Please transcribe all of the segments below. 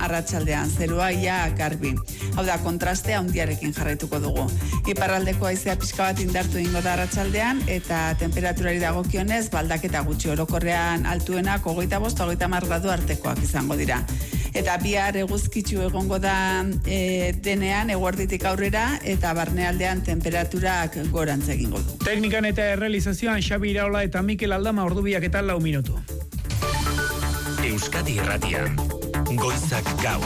arratsaldean zerua ia garbi. Hau da, kontrastea handiarekin jarraituko dugu. Iparraldeko haizea pixka bat indartu egingo da arratsaldean eta temperaturari dagokionez baldaketa gutxi, orokorrean altuenak 25-30 gradu artekoak izango dira. Eta bihar eguzkitsu egongo da denean eguerditik aurrera eta barnealdean temperaturak gorantz egingo du. Teknikan eta errealizazioan Xabi Iraola eta Mikel Aldama, ordubiak eta 4 minutu. Euskadi Irratian, Goizak Gaur.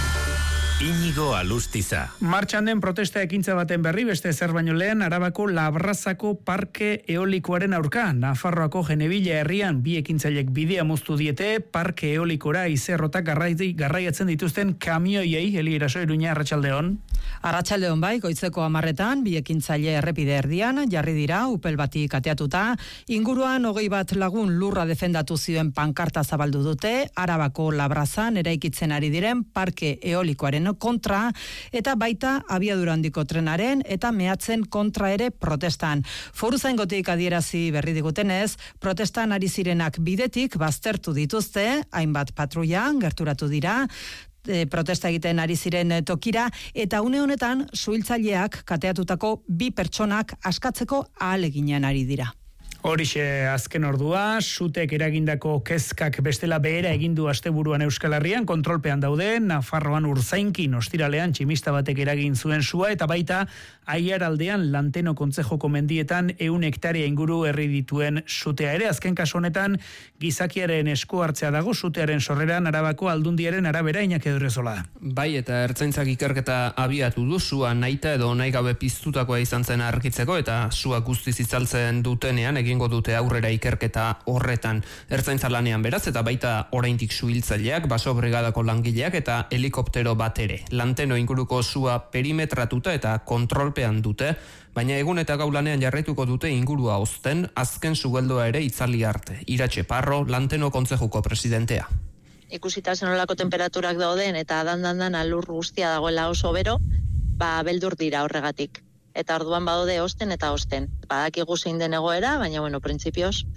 Iñigo Alustiza. Martxan den protesta ekintza baten berri, beste zer baino lehen, Arabako Labrazako parke eolikoaren aurka. Nafarroako Genebilla herrian bi ekintzailek bidea moztu diete, parke eolikora izerrotak garraiatzen dituzten kamioiei. Eli Eraso, Iruña, arratsaldeon. Arratsaldeon bai, goizeko 10:00 bi ekintzaile errepide erdian jarri dira upel bati kateatuta. Inguruan 21 lagun lurra defendatu zioen pankarta zabaldu dute. Arabako Labrazan eraikitzen ari diren parke eolikoaren kontra eta baita abiadura handiko trenaren eta mehatzen kontra ere protestan. Foruzaingotik adierazi berri digutenez, protestan ari zirenak bidetik baztertu dituzte, hainbat patruila gerturatu dira, protesta egiten ari ziren tokira, eta une honetan suhiltzaileak kateatutako 2 pertsonak askatzeko ahaleginean ari dira. Horixe azken ordua, sutek eragindako kezkak bestela behera egindu asteburuan Euskal Herrian, kontrolpean daude, Nafarroan Urzainkin ostiralean tximista batek eragin zuen sua, eta baita Aiaraldean Lanteno kontzejoko mendietan 100 hektarea inguru herri dituen sutea ere. Azken kasu honetan gizakiaren esku hartzea dago, sutearen sorreran Arabako Aldundiaren arabera. Iñaki Edurrezola. Bai, eta ertzaintzak ikerketa abiatu du, sua nahita edo nahi gabe piztutakoa izan zen argitzeko, eta sua guztiz itzaltzen dutenean egingo dute aurrera ikerketa horretan. Ertzaintza lanean beraz, eta baita oraindik suhiltzaileak, baso brigadako langileak eta helikoptero bat ere. Lanteno inguruko sua perimetratuta eta kontrolpean dute, baina egun eta gau lanean jarraituko dute ingurua hozten, azken sugeldoa ere itzali arte. Iratxe Parro, Lanteno kontzejuko presidentea. Ikusita zenolako temperaturak dauden eta dandan alur guztia dagoela oso bero, beldur dira horregatik. Eta orduan badaude osten eta osten. Badakigu zein den egoera, baina printzipioz,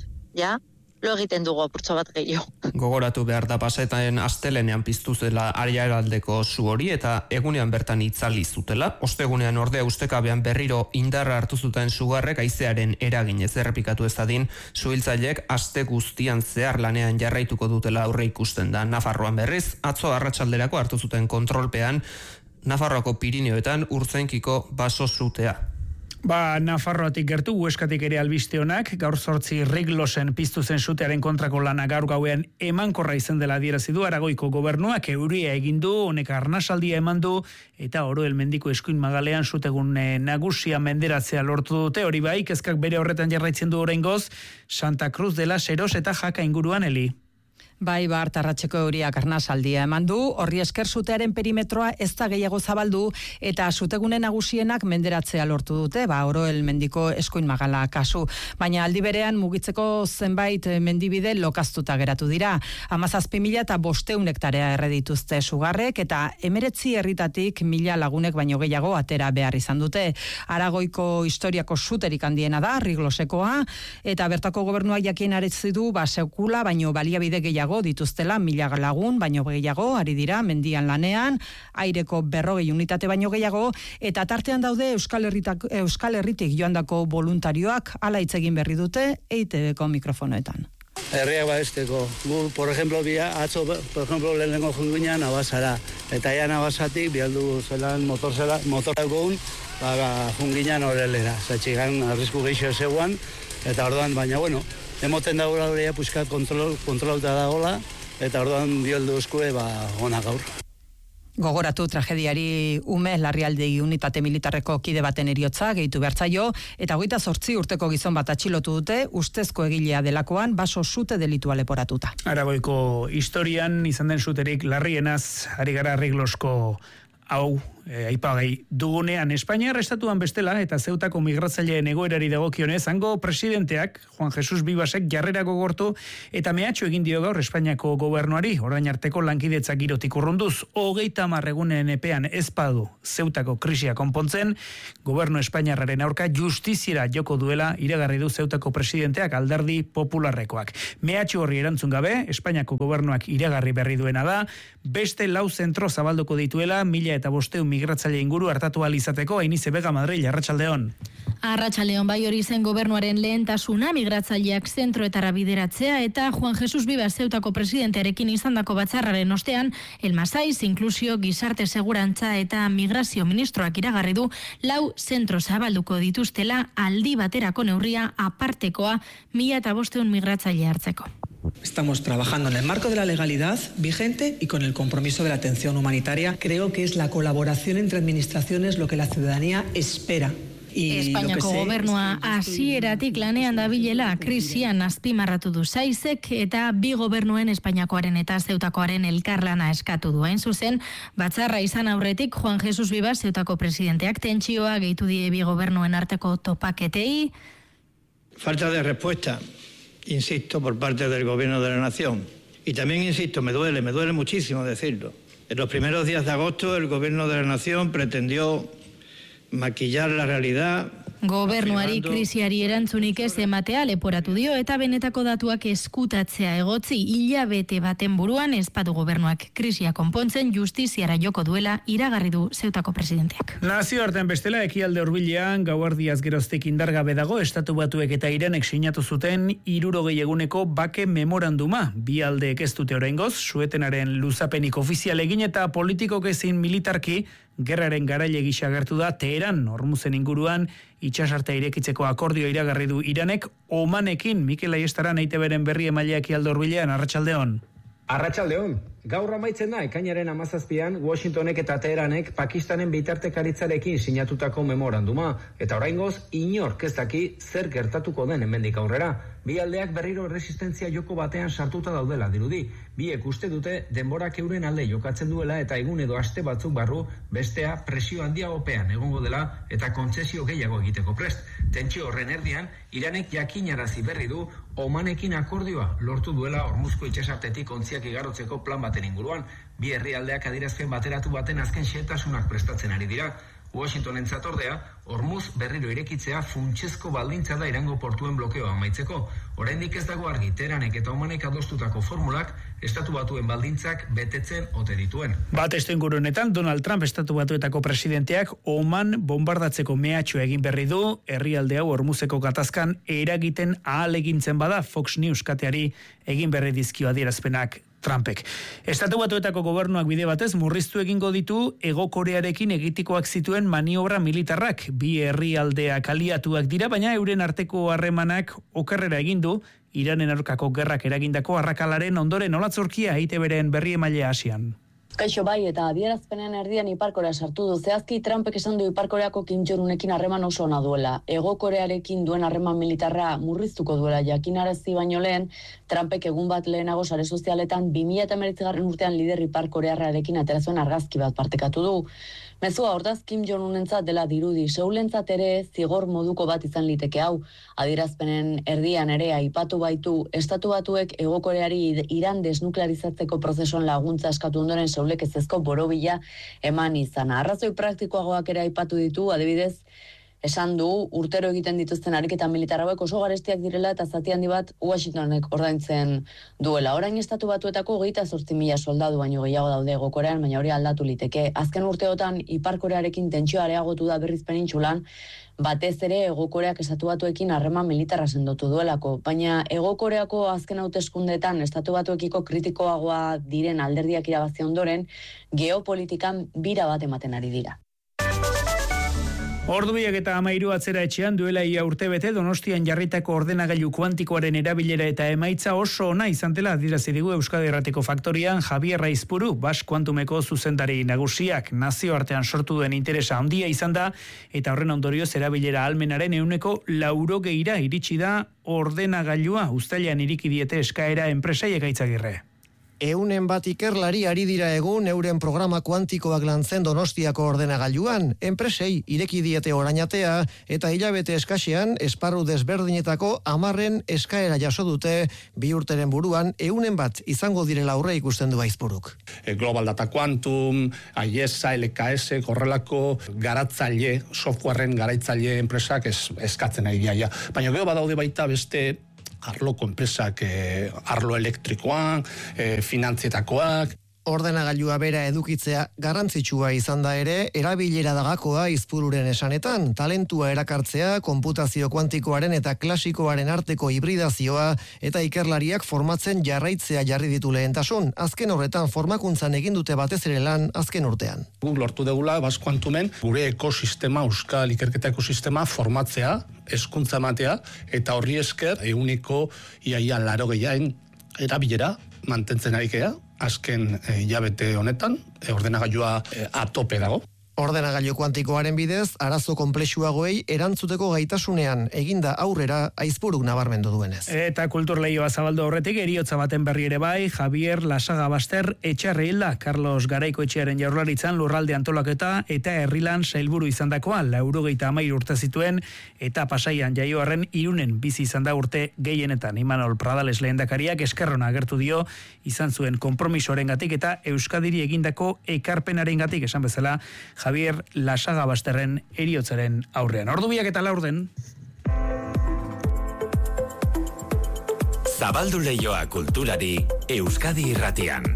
lo egiten dugu apurtxo bat gehiago. Gogoratu behar da pasetan astelenean piztu zela Aiaraldeko su hori eta egunean bertan itzali zutela. Ostegunean ordea ustekabean berriro indarra hartu zuten sugarrek haizearen eraginez errepikatu ez dadin, suhiltzaileek aste guztian zehar lanean jarraituko dutela aurre ikusten da. Nafarroan berriz, atzo arratsalderako hartu zuten kontrolpean Nafarroako Pirineoetan Urtzainkiko baso sutea. Nafarroatik gertu, Hueskatik ere albiste honak, gaur 8 Riglosen piztu zen sutearen kontrako lana gaur gauean emankorra izan dela adierazi du Aragoiko gobernuak. Euria egin du, honek arnasaldia eman du, eta Oroel mendiko eskuin magalean sutegun nagusia menderatzea lortu dute. Hori bai, kezkak bere horretan jarraitzen du oraingoz, Santa Cruz de la Seros eta Jaka inguruan, Eli. Bai, arratseko euriak arnasaldia eman du, horri esker sutearen perimetroa ez da gehiago zabaldu, eta sutegune nagusienak menderatzea lortu dute, Oroel mendiko eskuin magala kasu. Baina aldi berean mugitzeko zenbait mendibide lokaztuta geratu dira. 17.500 hektarea erredituzte sugarrek, eta 19 herritatik 1.000 lagunek baino gehiago atera behar izan dute. Aragoiko historiako suterik handiena da, Riglosekoa, eta bertako gobernuak jakien aretzi du, sekula, baino baliabide gehiago dituztela 1.000 lagun baino gehiago ari dira mendian lanean, aireko 40 unitate baino gehiago, eta tartean daude Euskal Herritik joandako voluntarioak, hala hitz egin berri dute EITB-ko mikrofonoetan. Herriak babesteko. Gu, por ejemplo, atzo, lehenengo junguinan Navasara. Eta ja Navasatik, bialdu zelan, motorra egun, junginan horrelera. Zatxigan arrisku geixo zegoan, eta orduan, baina, emoten dagoela horreia puskat kontrolauta dagoela, eta orduan bioldu eskue, ona gaur. Gogoratu tragediari ume larrialdi unitate militarreko kide baten heriotza gehitu behartzaio, eta 28 urteko gizon bat atxilotu dute, ustezko egilea delakoan baso sute delitua leporatuta. Aragoiko historian izan den suterik larrienaz, ari gara Riglosko hau aipagai dugunean Espainiar estatuan bestela eta Zeutako migratzaileen egoerari dagokionez hango presidenteak Juan Jesus Vivasek jarrera gogortu eta mehatxu egin dio gaur Espainiako gobernuari orain arteko lankidetza girotik urrunduz 30 egunen epean ez badu Zeutako krisia konpontzen gobernu espainiarraren aurka justiziera joko duela iragarri du Zeutako presidenteak Alderdi Popularrekoak. Mehatxu horri erantzun gabe Espainiako gobernuak iragarri berri duena da beste 4 zentro zabalduko dituela 1500 migratzaile inguru hartatu ahal izateko. Ainize Vega, Madrid, arratsaldeon. Arratsaldeon, bai hori zen gobernuaren lehentasuna migratzaileak zentroetara bideratzea eta Juan Jesus Vivas Zeutako presidentearekin izandako batzarraren ostean Elmasaiz, inklusio, gizarte segurantza eta migrazio ministroak iragarri du 4 zentro zabalduko dituztela aldi baterako neurria apartekoa 1500 migratzaile hartzeko. Estamos trabajando en el marco de la legalidad vigente y con el compromiso de la atención humanitaria. Creo que es la colaboración entre administraciones lo que la ciudadanía espera. Espainiako gobernua hasieratik lanean dabilela krisian azpimarratu du Saizek eta bi gobernuen Espainiakoaren eta Zeutakoaren elkarlana eskatu du. Hain zuzen, batzarra izan aurretik Juan Jesus Vivas Zeutako presidenteak tentsioa gehitu die bi gobernuen arteko topaketei. Falta de respuesta, insisto, por parte del Gobierno de la Nación. Y también insisto, me duele muchísimo decirlo. En los primeros días de agosto el Gobierno de la Nación pretendió maquillar la realidad. Gobernuari krisiari erantzunik ez ematea leporatu dio eta benetako datuak eskutatzea egotzi hilabete baten buruan ez badu gobernuak krisia konpontzen justiziara joko duela iragarri du Zeutako presidenteak. Nazioartean bestela ekialde hurbilean gauerdiaz geroztik indargabe dago Estatu Batuek eta Iranek sinatu zuten 60 eguneko bake memoranduma. Bi aldeek ez dute oraingoz suetenaren luzapenik ofizial egin eta politikok ezin militarki gerraren garaile gisa agertu da Teheran Hormuzen inguruan itsasartea irekitzeko akordio iragarri du Iranek Omanekin. Mikel Aiestaran EITBren berri emaileak ekialde hurbilean arratsaldeon. Arratsaldeon. Gaur amaitzen da ekainaren 17an Washingtonek eta Teheranek Pakistanen bitartekaritzarekin sinatutako memoranduma eta oraingoz inork ez daki zer gertatuko den hemendik aurrera. Bi aldeak berriro erresistentzia joko batean sartuta daudela dirudi. Biek uste dute denborak euren alde jokatzen duela eta egun edo aste batzuk barru bestea presio handiagopean egongo dela eta kontzesio gehiago egiteko prest. Tentsio horren erdian Iranek jakinarazi berri du Omanekin akordioa lortu duela Hormuzko itsasartetik ontziak igarotzeko plan baten inguruan. Bi herrialdeak adierazpen bateratu baten azken xehetasunak prestatzen ari dira. Washingtonentzat ordea, Hormuz berriro irekitzea funtsezko baldintza da Irango portuen blokeoa amaitzeko. Oraindik ez dago argi Teheranek eta Omanek adostutako formulak Estatu Batuen baldintzak betetzen ote dituen. Bat testuinguru honetan Donald Trump Estatu Batuetako presidenteak Oman bombardatzeko mehatxua egin berri du, herrialde hau Hormuzeko gatazkan eragiten ahalegintzen bada Fox News kateari egin berri dizkio adierazpenak Trumpek. Estatu Batuetako gobernuak bide batez murriztu egingo ditu Hego Korearekin egitikoak zituen maniobra militarrak. Bi herrialdeak aliatuak dira, baina euren arteko harremanak okerrera egin du Iranen aurkako gerrak eragindako arrakalaren ondoren. Olatzorkia EITBren berri emailea Asian. Kaixo bai, eta adierazpenen erdian Ipar Korea sartu du. Zehazki Trumpek esan du Ipar Koreako Kim Jong-unekin harreman oso ona duela. Hego Korearekin duen harreman militarra murriztuko duela jakinarazi baino lehen, Trumpek egun bat lehenago sare sozialetan 2019 urtean lider Ipar Korearrarekin atera zuen argazki bat partekatu du. Mezua hortaz Kim Jong-unentzat dela dirudi, Seulentzat ere zigor moduko bat izan liteke hau. Adierazpenen erdian ere aipatu baitu Estatu Batuek Hego Koreari Iran desnuklearizatzeko prozesuan laguntza eskatu ondoren Seulek ezezko borobila eman izana. Arrazoi praktikoagoak ere aipatu ditu, adibidez, esan du urtero egiten dituzten ariketa militar hauek oso garestiak direla eta zati handi bat Washingtonek ordaintzen duela. Orain Estatu Batuetako 28.000 soldadu baino gehiago daude Hego Korean, baina hori aldatu liteke. Azken urteotan Ipar Korearekin tentsioa areagotu da berriz penintsulan, batez ere Hego Koreak Estatu Batuekin harreman militarra sendotu duelako, baina Hego Koreako azken hauteskundeetan Estatu Batuekiko kritikoagoa diren alderdiak irabazi ondoren, geopolitikan bira bat ematen ari dira. Ordubiak eta 13 atzera etxean duela ia urtebete Donostian jarritako ordenagailu kuantikoaren erabilera eta emaitza oso ona izan dela adierazi digu Euskadi Irratiko Faktorian Javier Raizpuru, Bas Kuantumeko zuzendari nagusiak. Nazioartean sortu duen interesa handia izan da eta horren ondorioz erabilera ahalmenaren 180 iritsi da ordenagailua. Uztailean iriki diete eskaera enpresaiek Aitzagirre. 100 ikerlari ari dira egun euren programa kuantikoak lantzen Donostiako ordenagailuan. Enpresei ireki diete orainatea eta hilabete eskasean esparru desberdinetako 10 eskaera jaso dute 2 urteren buruan 100 izango direla aurre ikusten du Aizpuruk. Global Data Quantum, IESA, LKS, horrelako garatzaile, softwareren garaitzaile enpresak eskatzen ari dira. Baina gero badaude baita beste arloko enpresak, arlo elektrikoan, finantzietakoak. Ordenagailua bera edukitzea garrantzitsua izan da ere, erabilera dagakoa Aizpururen esanetan, talentua erakartzea, konputazio kuantikoaren eta klasikoaren arteko hibridazioa eta ikerlariak formatzen jarraitzea jarri ditu lehentasun. Azken horretan formakuntzan egin dute batez ere lan azken urtean. Guk lortu degula, Basque Quantumen, gure ekosistema, euskal ikerketa ekosistema formatzea, hezkuntza ematea, eta horri esker, eguneko iaia 80 erabilera mantentzen arikea, azken hilabete honetan, ordenagailua atope dago. Ordenagailu kuantikoaren bidez, arazo konplexuagoei erantzuteko gaitasunean eginda aurrera Aizpuruk nabarmendu duenez. Eta kulturleioa zabaldu aurretik eriotza baten berri ere bai, Javier Lasaga Baster etxarri hilda, Carlos Garaiko etxearen jaurlaritzan lurralde antolaketa eta herrilan sailburu izandakoa 93 urte zituen eta Pasaian jaioarren Irunen bizi izan da urte gehienetan. Imanol Pradales lehendakariak eskerrona agertu dio izan zuen konpromisoarengatik eta Euskadiri egindako ekarpenarengatik, esan bezala Javier Lasaga Basterren eriotzaren aurrean. Ordu 2:04. Zabaldu leioa kulturari Euskadi Irratian.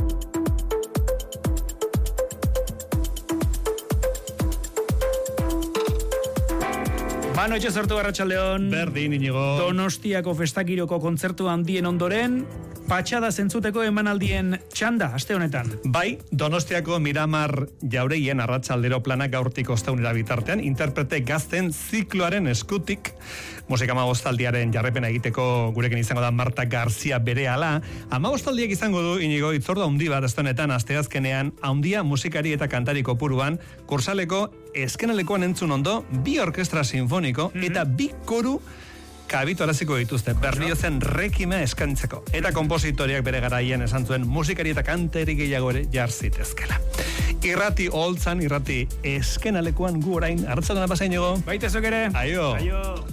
Banoitxe sortu Arratsaldeon. Berdin, Inigo. Donostiako festakiroko kontzertu handien ondoren, patxada zentzuteko emanaldien txanda, aste honetan. Bai, Donostiako Miramar Jauregien arratsaldero planak gaurtik ostegunera bitartean, interprete gazten zikloaren eskutik, musika amabostaldiaren jarrepena egiteko gurekin izango da Marta Garzia berehala. Amabostaldiak izango du, Inigo, itzordu handi bat aste honetan, asteazkenean, handia musikari eta kantari kopuruan, kursaleko eskenalekoan entzun ondo, 2 orkestra sinfoniko eta 2 koru kabituaraziko dituzte, Berliozen rekima eskantzeko. Eta kompositoriak bere garaian esan zuen musikari eta kanteri gehiago ere jarzitezkela. Irrati holtzan, irrati eskenalekuan gu orain, arratsaldena pasainogo. Baitezok ere. Aio. Aio.